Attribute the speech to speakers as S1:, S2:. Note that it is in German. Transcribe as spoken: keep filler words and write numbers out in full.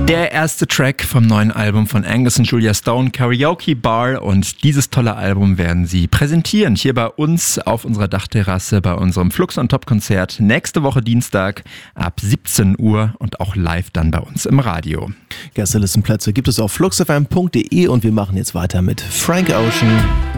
S1: Der erste Track vom neuen Album von Angus und Julia Stone, Karaoke Bar, und dieses tolle Album werden sie präsentieren hier bei uns auf unserer Dachterrasse bei unserem Flux on Top Konzert nächste Woche Dienstag ab siebzehn Uhr und auch live dann bei uns im Radio.
S2: Gästelistenplätze gibt es auf fluxfm punkt de und wir machen jetzt weiter mit Frank Ocean.